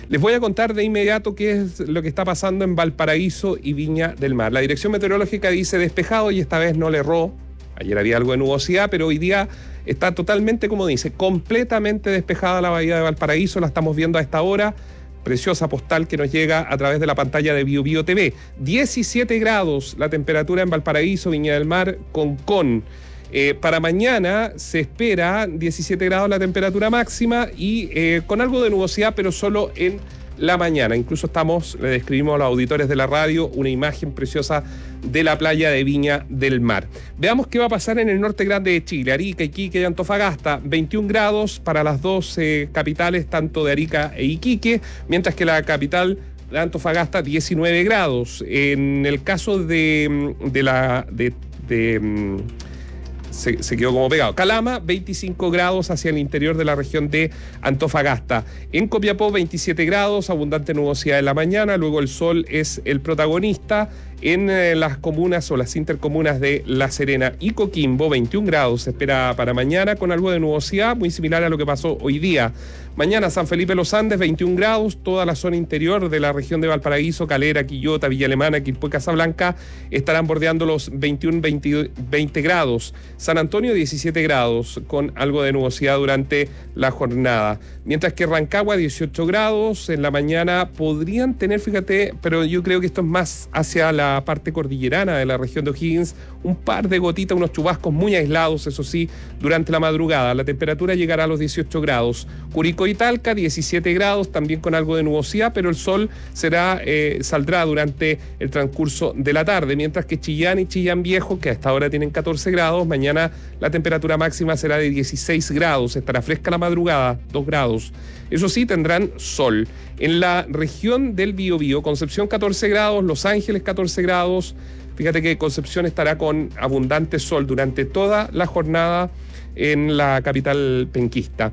Les voy a contar de inmediato qué es lo que está pasando en Valparaíso y Viña del Mar. La Dirección Meteorológica dice despejado y esta vez no le erró. Ayer había algo de nubosidad, pero hoy día está totalmente, como dice, completamente despejada la bahía de Valparaíso. La estamos viendo a esta hora. Preciosa postal que nos llega a través de la pantalla de BioBio TV. 17 grados la temperatura en Valparaíso, Viña del Mar, Concón. Para mañana se espera 17 grados la temperatura máxima y con algo de nubosidad, pero solo en la mañana. Incluso le describimos a los auditores de la radio una imagen preciosa de la playa de Viña del Mar. Veamos qué va a pasar en el norte grande de Chile, Arica, Iquique y Antofagasta. 21 grados para las dos capitales, tanto de Arica e Iquique, mientras que la capital de Antofagasta 19 grados. En el caso se quedó como pegado. Calama, 25 grados hacia el interior de la región de Antofagasta. En Copiapó, 27 grados, abundante nubosidad en la mañana, luego el sol es el protagonista. En las comunas o las intercomunas de La Serena y Coquimbo, 21 grados se espera para mañana, con algo de nubosidad, muy similar a lo que pasó hoy día. Mañana San Felipe Los Andes, 21 grados, toda la zona interior de la región de Valparaíso, Calera, Quillota, Villa Alemana, Quilpué, Casablanca, estarán bordeando los 20 grados. San Antonio, 17 grados, con algo de nubosidad durante la jornada. Mientras que Rancagua, 18 grados, en la mañana podrían tener, fíjate, pero yo creo que esto es más hacia la parte cordillerana de la región de O'Higgins, un par de gotitas, unos chubascos muy aislados, eso sí, durante la madrugada. La temperatura llegará a los 18 grados. Curicó y Talca, 17 grados, también con algo de nubosidad, pero el sol saldrá durante el transcurso de la tarde, mientras que Chillán y Chillán Viejo, que a esta hora tienen 14 grados, mañana la temperatura máxima será de 16 grados, estará fresca la madrugada, 2 grados. Eso sí, tendrán sol. En la región del Biobío, Concepción 14 grados, Los Ángeles 14 grados. Fíjate que Concepción estará con abundante sol durante toda la jornada en la capital penquista.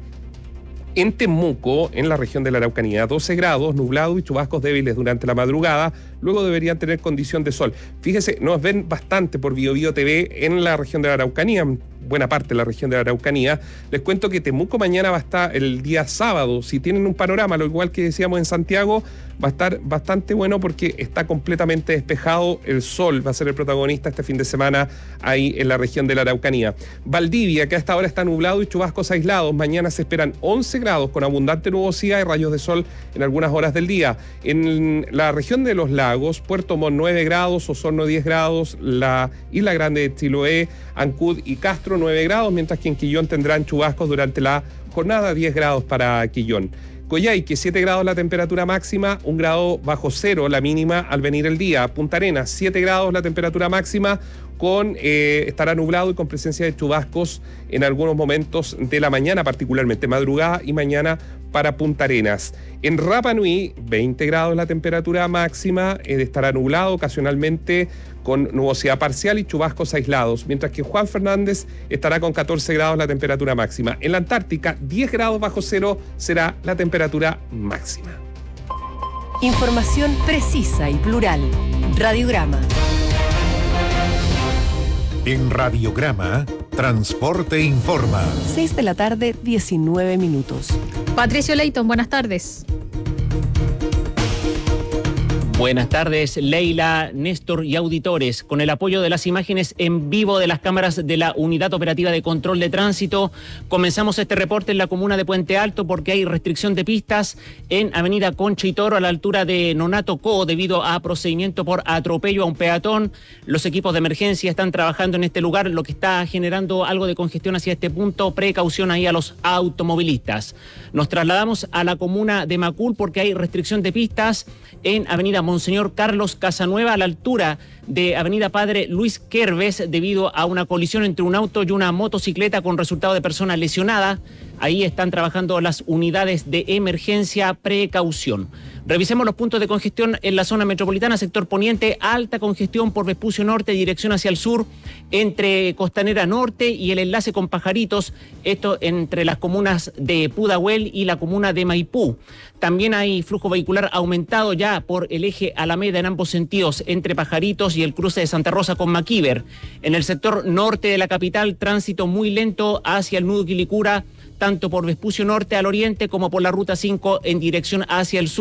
En Temuco, en la región de la Araucanía, 12 grados, nublado y chubascos débiles durante la madrugada, luego deberían tener condición de sol. Fíjese, nos ven bastante por BioBio TV en la región de la Araucanía, buena parte de la región de la Araucanía. Les cuento que Temuco mañana va a estar el día sábado. Si tienen un panorama, lo igual que decíamos en Santiago, va a estar bastante bueno porque está completamente despejado. El sol va a ser el protagonista este fin de semana ahí en la región de la Araucanía. Valdivia, que a esta hora está nublado y chubascos aislados. Mañana se esperan 11 grados con abundante nubosidad y rayos de sol en algunas horas del día. En la región de los lagos, Puerto Montt 9 grados, Osorno 10 grados, la Isla Grande de Chiloé, Ancud y Castro 9 grados, mientras que en Quillón tendrán chubascos durante la jornada, 10 grados para Quillón. Coyhaique, 7 grados la temperatura máxima, 1 grado bajo cero la mínima al venir el día. Punta Arenas, 7 grados la temperatura máxima, estará nublado y con presencia de chubascos en algunos momentos de la mañana, particularmente madrugada y mañana para Punta Arenas. En Rapa Nui, 20 grados la temperatura máxima, estará nublado ocasionalmente con nubosidad parcial y chubascos aislados, mientras que Juan Fernández estará con 14 grados la temperatura máxima. En la Antártica, 10 grados bajo cero será la temperatura máxima. Información precisa y plural. Radiograma. En Radiograma, Transporte Informa. 6 de la tarde, 19 minutos. Patricio Leighton, buenas tardes. Buenas tardes, Leila, Néstor y auditores. Con el apoyo de las imágenes en vivo de las cámaras de la Unidad Operativa de Control de Tránsito, comenzamos este reporte en la comuna de Puente Alto porque hay restricción de pistas en Avenida Concha y Toro a la altura de Nonato Co debido a procedimiento por atropello a un peatón. Los equipos de emergencia están trabajando en este lugar, lo que está generando algo de congestión hacia este punto. Precaución ahí a los automovilistas. Nos trasladamos a la comuna de Macul porque hay restricción de pistas en Avenida Monseñor Carlos Casanueva a la altura de Avenida Padre Luis Querves debido a una colisión entre un auto y una motocicleta con resultado de persona lesionada. Ahí están trabajando las unidades de emergencia. Precaución. Revisemos los puntos de congestión en la zona metropolitana, sector poniente, alta congestión por Vespucio Norte, dirección hacia el sur, entre Costanera Norte y el enlace con Pajaritos, esto entre las comunas de Pudahuel y la comuna de Maipú. También hay flujo vehicular aumentado ya por el eje Alameda en ambos sentidos, entre Pajaritos y el cruce de Santa Rosa con Maquíver. En el sector norte de la capital, tránsito muy lento hacia el nudo Quilicura, tanto por Vespucio Norte al oriente como por la ruta 5 en dirección hacia el sur.